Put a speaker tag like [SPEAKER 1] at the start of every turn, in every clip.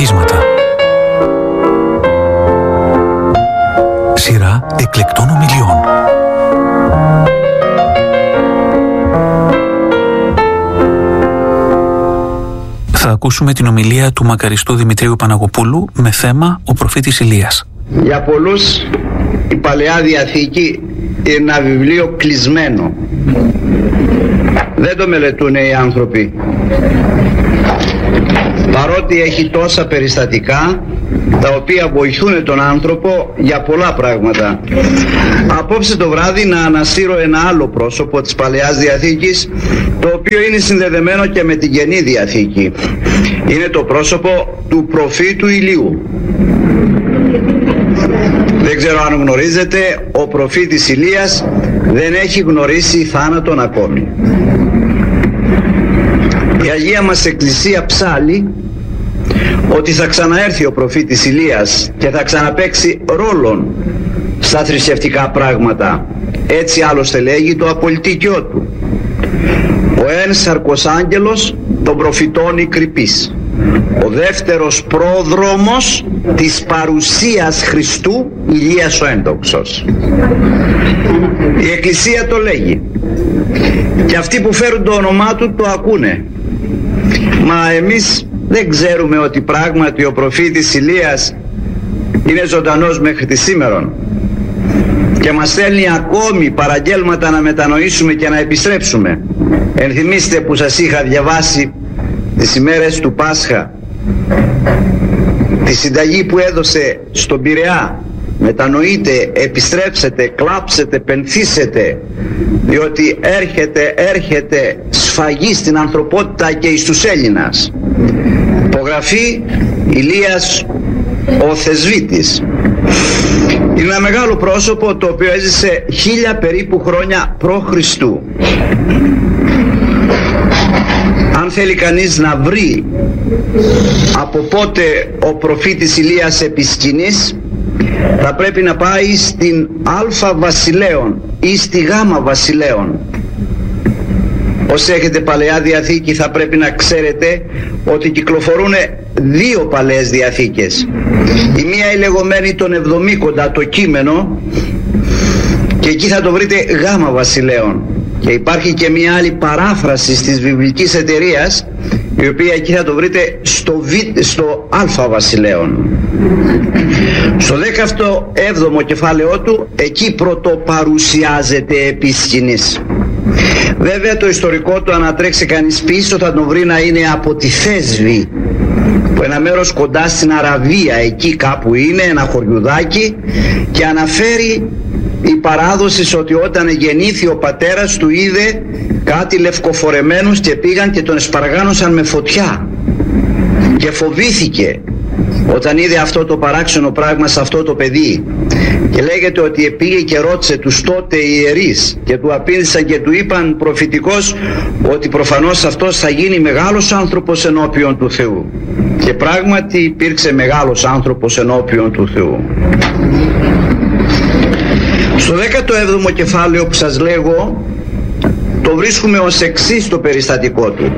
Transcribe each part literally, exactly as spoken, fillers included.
[SPEAKER 1] ψηφίσματα. Σειρά εκλεκτών ομιλιών. Θα ακούσουμε την ομιλία του μακαριστού Δημητρίου Παναγοπούλου με θέμα ο προφήτης Ηλίας.
[SPEAKER 2] Για πολλούς η Παλαιά Διαθήκη είναι ένα βιβλίο κλεισμένο. Δεν το μελετούν οι άνθρωποι. Παρότι έχει τόσα περιστατικά τα οποία βοηθούν τον άνθρωπο για πολλά πράγματα. Απόψε το βράδυ να ανασύρω ένα άλλο πρόσωπο της Παλαιάς Διαθήκης, το οποίο είναι συνδεδεμένο και με την Καινή Διαθήκη. Είναι το πρόσωπο του προφήτου Ηλίου. Δεν ξέρω αν γνωρίζετε, ο προφήτης Ηλίας δεν έχει γνωρίσει θάνατον ακόμη. Η Αγία μας Εκκλησία ψάλλει ότι θα ξαναέρθει ο προφήτης Ηλίας και θα ξαναπαίξει ρόλον στα θρησκευτικά πράγματα. Έτσι άλλωστε λέγει το απολυτίκιό του. Ο εν σαρκος άγγελος των προφητών η κρυπής. Ο δεύτερος πρόδρομος της παρουσίας Χριστού, Ηλίας ο έντοξος. Η Εκκλησία το λέγει και αυτοί που φέρουν το όνομά του το ακούνε. Μα εμείς δεν ξέρουμε ότι πράγματι ο προφήτης Ηλίας είναι ζωντανός μέχρι τη σήμερον και μας στέλνει ακόμη παραγγέλματα να μετανοήσουμε και να επιστρέψουμε. Ενθυμίστε που σας είχα διαβάσει τις ημέρες του Πάσχα τη συνταγή που έδωσε στον Πειραιά: μετανοείτε, επιστρέψετε, κλάψετε, πενθήσετε, διότι έρχεται, έρχεται σφαγή στην ανθρωπότητα και εις τους Έλληνας. Υπογραφή Ηλίας ο Θεσβήτης. Είναι ένα μεγάλο πρόσωπο το οποίο έζησε χίλια περίπου χρόνια προ Χριστού. Αν θέλει κανείς να βρει από πότε ο προφήτης Ηλίας επισκηνής, θα πρέπει να πάει στην Α Βασιλέων ή στη Γ Βασιλέων. Όσοι έχετε Παλαιά Διαθήκη θα πρέπει να ξέρετε ότι κυκλοφορούν δύο Παλαιές Διαθήκες. Η μία η λεγόμενη των Εβδομήκοντα, το κείμενο, και εκεί θα το βρείτε Γ Βασιλέων. Και υπάρχει και μια άλλη παράφραση της βιβλικής εταιρείας, η οποία εκεί θα το βρείτε στο, β, στο Α Βασιλέων. Στο δέκατο έβδομο κεφάλαιό του, εκεί πρωτοπαρουσιάζεται επί σκηνής. Βέβαια το ιστορικό του, ανατρέξει κανείς πίσω, θα τον βρει να είναι από τη Θέσβη, που ένα μέρος κοντά στην Αραβία, εκεί κάπου είναι, ένα χωριουδάκι, και αναφέρει η παράδοση ότι όταν γεννήθη ο πατέρας του είδε κάτι λευκοφορεμένους και πήγαν και τον εσπαργάνωσαν με φωτιά και φοβήθηκε όταν είδε αυτό το παράξενο πράγμα σε αυτό το παιδί, και λέγεται ότι πήγε και ρώτησε τους τότε ιερείς και του απήντησαν και του είπαν προφητικώς ότι προφανώς αυτός θα γίνει μεγάλος άνθρωπος ενώπιον του Θεού, και πράγματι υπήρξε μεγάλος άνθρωπος ενώπιον του Θεού. Στο δέκατο έβδομο κεφάλαιο που σας λέγω, το βρίσκουμε ως εξής το περιστατικό του.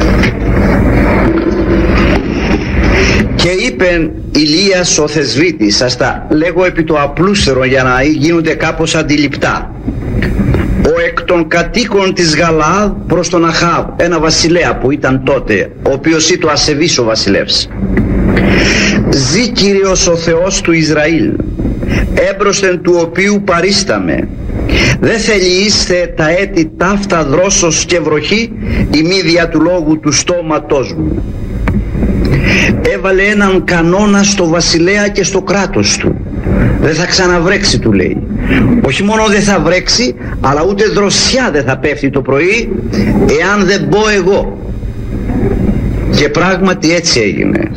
[SPEAKER 2] Και είπεν Ηλίας ο Θεσβήτης, σας τα λέγω επί το απλούστερο για να γίνονται κάπως αντιληπτά. Ο εκ των κατοίκων της Γαλαάδ προς τον Αχάβ, ένα βασιλέα που ήταν τότε, ο οποίος ήταν ασεβής ο βασιλεύς. Ζή Κύριος ο Θεός του Ισραήλ, έμπροσθεν του οποίου παρίσταμε. Δεν θέλει είστε τα έτη ταύτα δρόσος και βροχή, η μύδια του λόγου του στόματός μου. Έβαλε έναν κανόνα στο βασιλέα και στο κράτος του. Δεν θα ξαναβρέξει, του λέει. Όχι μόνο δεν θα βρέξει, αλλά ούτε δροσιά δεν θα πέφτει το πρωί, εάν δεν μπω εγώ. Και πράγματι έτσι έγινε.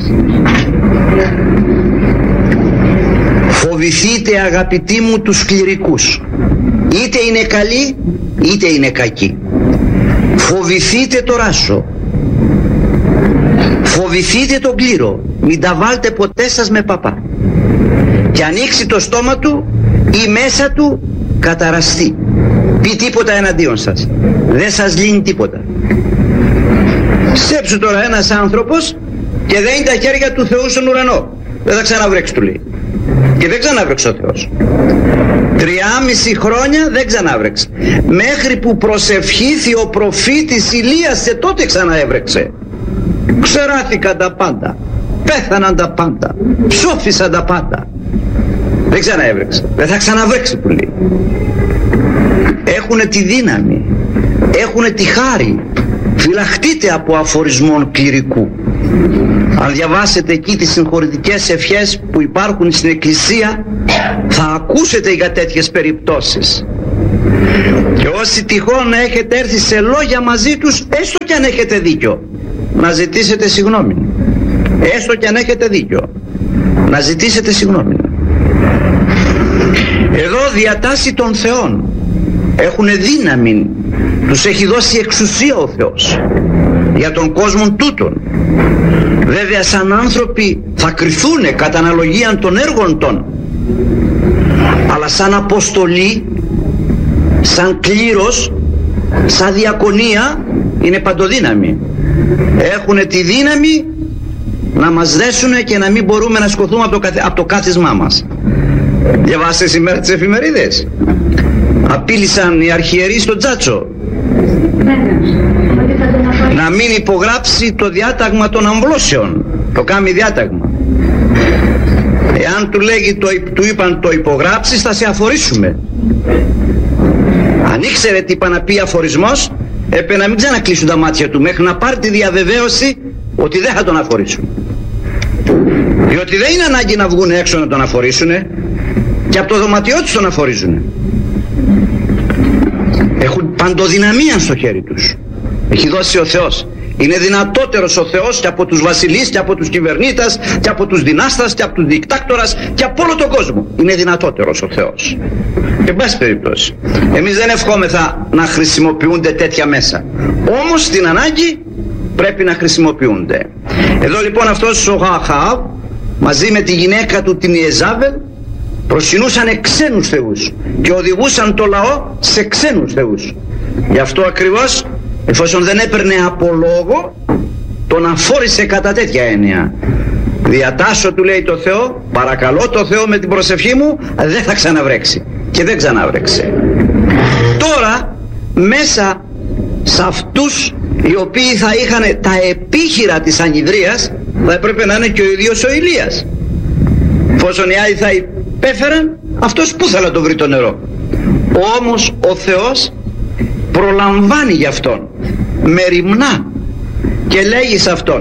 [SPEAKER 2] Φοβηθείτε, αγαπητοί μου, τους κληρικούς. Είτε είναι καλοί είτε είναι κακοί. Φοβηθείτε το ράσο. Φοβηθείτε τον κλήρο. Μην τα βάλτε ποτέ σας με παπά. Και ανοίξει το στόμα του ή μέσα του καταραστεί. Πει τίποτα εναντίον σας. Δεν σας λύνει τίποτα. Σκέψου τώρα ένας άνθρωπος και δένει τα χέρια του Θεού στον ουρανό. Δεν θα ξαναβρέξει, του λέει. Και δεν ξανάβρεξε ο Θεός. Τριάμιση χρόνια δεν ξανάβρεξε. Μέχρι που προσευχήθη ο προφήτης Ηλίας, και τότε ξαναέβρεξε. Ξεράθηκαν τα πάντα, πέθαναν τα πάντα, ψόφισαν τα πάντα. Δεν ξαναέβρεξε. Δεν θα ξαναβρέξει, που λέει. Έχουνε τη δύναμη, έχουνε τη χάρη. Φυλαχτείτε από αφορισμών κληρικού. Αν διαβάσετε εκεί τις συγχωρητικές ευχές που υπάρχουν στην Εκκλησία, θα ακούσετε για τέτοιες περιπτώσεις. Και όσοι τυχόν έχετε έρθει σε λόγια μαζί τους, έστω κι αν έχετε δίκιο, να ζητήσετε συγγνώμη. Έστω κι αν έχετε δίκιο, να ζητήσετε συγγνώμη. Εδώ διατάσσει των Θεών, έχουνε δύναμη, τους έχει δώσει εξουσία ο Θεός για τον κόσμο τούτον. Βέβαια σαν άνθρωποι θα κριθούνε κατά αναλογία των έργων των, αλλά σαν αποστολή, σαν κλήρος, σαν διακονία είναι παντοδύναμη. Έχουνε τη δύναμη να μας δέσουνε και να μην μπορούμε να σκοθούμε από το, καθ... από το κάθισμά μας. Διαβάστε σήμερα τις εφημερίδες. Απείλησαν οι αρχιερείς στον Τζάτσο να μην υπογράψει το διάταγμα των αμβλώσεων. Το κάνει διάταγμα. Εάν του λέγει, το, του είπαν το υπογράψεις, θα σε αφορήσουμε. Αν ήξερε τι είπα να πει αφορισμός, έπρεπε να μην ξανακλείσουν τα μάτια του μέχρι να πάρει τη διαβεβαίωση ότι δεν θα τον αφορήσουν. Διότι δεν είναι ανάγκη να βγουν έξω να τον αφορήσουνε, και από το δωματιό τους τον αφορίζουνε. Έχουν παντοδυναμία στο χέρι τους. Έχει δώσει ο Θεός. Είναι δυνατότερος ο Θεός και από τους βασιλείς και από τους κυβερνήτες και από τους δυνάστας και από τους δικτάκτορας και από όλο τον κόσμο. Είναι δυνατότερος ο Θεός. Και εν πάση περιπτώσει, εμείς δεν ευχόμεθα να χρησιμοποιούνται τέτοια μέσα. Όμως στην ανάγκη πρέπει να χρησιμοποιούνται. Εδώ λοιπόν αυτός ο Αχάβ μαζί με τη γυναίκα του την Ιεζάβελ προσκυνούσαν ξένους θεούς και οδηγούσαν το λαό σε ξένους θεούς. Γι' αυτό ακριβώς, εφόσον δεν έπαιρνε από λόγο, τον αφόρησε κατά τέτοια έννοια. Διατάσσω, του λέει το Θεό, παρακαλώ το Θεό με την προσευχή μου, δεν θα ξαναβρέξει. Και δεν ξαναβρέξει. Τώρα μέσα σε αυτούς οι οποίοι θα είχαν τα επίχειρα της ανιδρείας, θα έπρεπε να είναι και ο ίδιος ο Ηλίας. Εφόσον οι άλλοι θα υπέφεραν, αυτός πού θα το βρει το νερό. Όμως ο Θεός προλαμβάνει γι' αυτόν με ρημνά και λέγει σε αυτόν: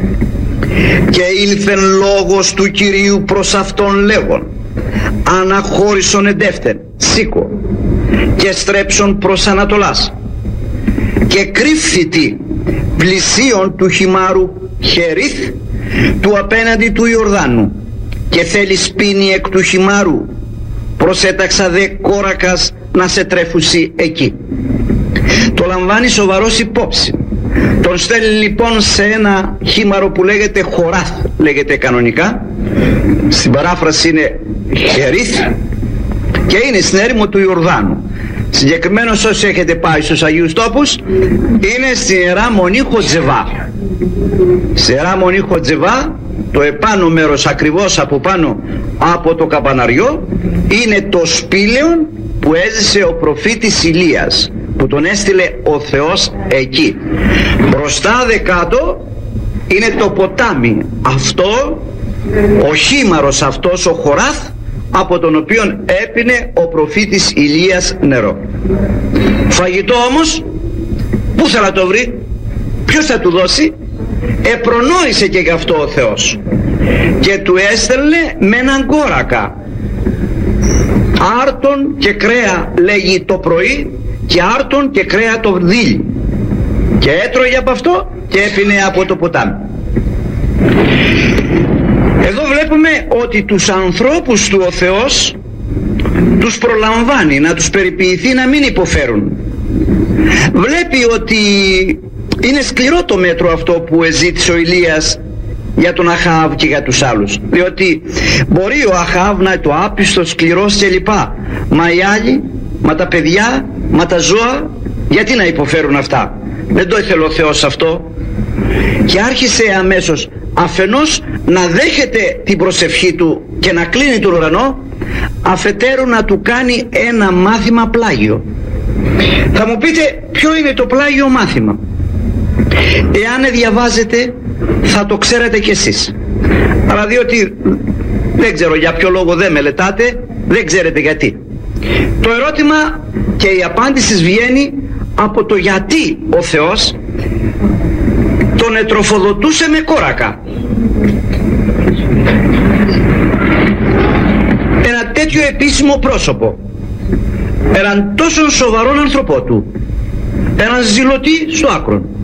[SPEAKER 2] και ήλθεν λόγος του Κυρίου προς αυτόν λέγον, αναχώρησον εντεύθεν, σήκω και στρέψον προς Ανατολάς, και κρύφθητη πλησίον του χυμάρου Χερίθ του απέναντι του Ιορδάνου, και θέλει σπίνη εκ του χυμάρου, προσέταξα δε κόρακας να σε τρέφουσι εκεί. Το λαμβάνει σοβαρός υπόψη. Τον στέλνει λοιπόν σε ένα χήμαρο που λέγεται Χοράθ, λέγεται κανονικά, στην παράφραση είναι Χερίθ, και είναι στην έρημο του Ιορδάνου. Συγκεκριμένως όσοι έχετε πάει στους Αγίους Τόπους, είναι στην Ιερά Μονή Χοτζεβά. Στην Ιερά Μονή Χοτζεβά, το επάνω μέρος ακριβώς από πάνω από το καμπαναριό, είναι το σπήλαιο που έζησε ο προφήτης Ηλίας, που τον έστειλε ο Θεός εκεί. Μπροστά δε κάτω είναι το ποτάμι αυτό, ο χήμαρος αυτός, ο Χοράθ, από τον οποίον έπινε ο προφήτης Ηλίας νερό. Φαγητό όμως, πού θα το βρει, ποιος θα του δώσει? Επρονόησε και γι' αυτό ο Θεός και του έστελνε με έναν κόρακα, άρτον και κρέα, λέγει, το πρωί, και άρτον και κρέα το δίλη, και έτρωγε από αυτό και έπινε από το ποτάμι. Εδώ βλέπουμε ότι τους ανθρώπους του ο Θεός τους προλαμβάνει να τους περιποιηθεί να μην υποφέρουν. Βλέπει ότι είναι σκληρό το μέτρο αυτό που εζήτησε ο Ηλίας για τον Αχάβ και για τους άλλους, διότι μπορεί ο Αχάβ να είναι το άπιστο, σκληρός κλπ, μα οι άλλοι, μα τα παιδιά, μα τα ζώα, γιατί να υποφέρουν αυτά? Δεν το ήθελε ο Θεός αυτό. και άρχισε αμέσως αφενός να δέχεται την προσευχή του και να κλείνει τον ουρανό, αφετέρου να του κάνει ένα μάθημα πλάγιο. Θα μου πείτε, ποιο είναι το πλάγιο μάθημα? Εάν διαβάζετε θα το ξέρετε κι εσείς, αλλά διότι δεν ξέρω για ποιο λόγο δεν μελετάτε, δεν ξέρετε γιατί. Το ερώτημα και η απάντηση βγαίνει από το γιατί ο Θεός τον ετροφοδοτούσε με κόρακα. Ένα τέτοιο επίσημο πρόσωπο, έναν τόσο σοβαρόν άνθρωπό του, έναν ζηλωτή στο άκρον,